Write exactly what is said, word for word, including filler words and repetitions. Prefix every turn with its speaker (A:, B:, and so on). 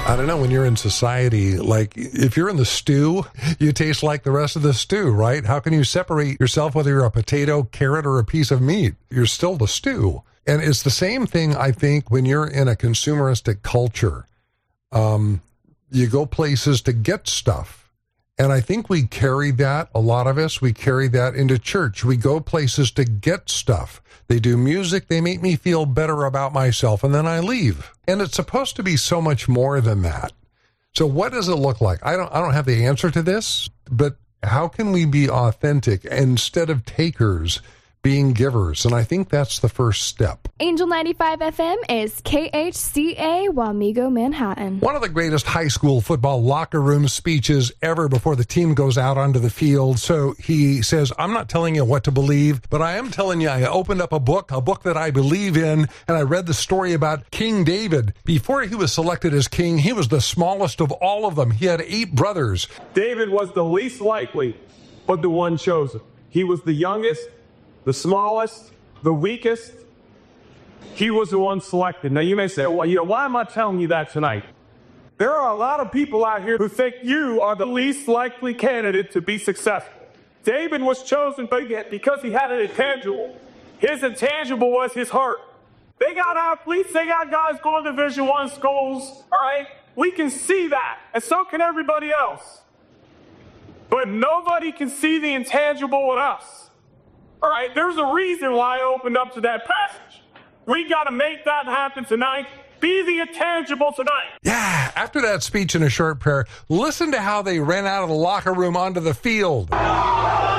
A: I don't know, when you're in society, like if you're in the stew, you taste like the rest of the stew, right? How can you separate yourself whether you're a potato, carrot, or a piece of meat? You're still the stew. And it's the same thing, I think, when you're in a consumeristic culture. Um, you go places to get stuff. And I think we carry that, a lot of us, we carry that into church. We go places to get stuff. They do music, they make me feel better about myself, and then I leave. And it's supposed to be so much more than that. So what does it look like? I don't I don't have the answer to this, but how can we be authentic instead of takers, being givers? And I think that's the first step.
B: Angel ninety-five F M is K H C A Wamego, Manhattan.
A: One of the greatest high school football locker room speeches ever before the team goes out onto the field. So he says, I'm not telling you what to believe, but I am telling you I opened up a book, a book that I believe in, and I read the story about King David. Before he was selected as king, he was the smallest of all of them. He had eight brothers.
C: David was the least likely, but the one chosen. He was the youngest, the smallest, the weakest. He was the one selected. Now you may say, well, you know, why am I telling you that tonight? There are a lot of people out here who think you are the least likely candidate to be successful. David was chosen because he had an intangible. His intangible was his heart. They got athletes, they got guys going to Division One schools, all right? We can see that, and so can everybody else. But nobody can see the intangible in us. All right, there's a reason why I opened up to that passage. We got to make that happen tonight. Be the intangible tonight.
A: Yeah, after that speech and a short prayer, listen to how they ran out of the locker room onto the field.